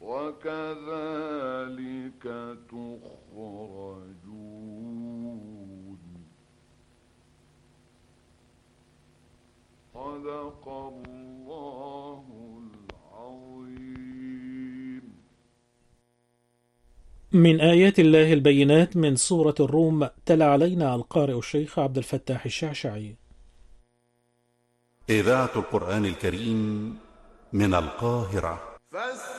وكذلك تخرجون. صدق الله العظيم. من آيات الله البينات من سورة الروم، تلا علينا القارئ الشيخ عبد الفتاح الشعشعي. إذاعة القرآن الكريم من القاهرة.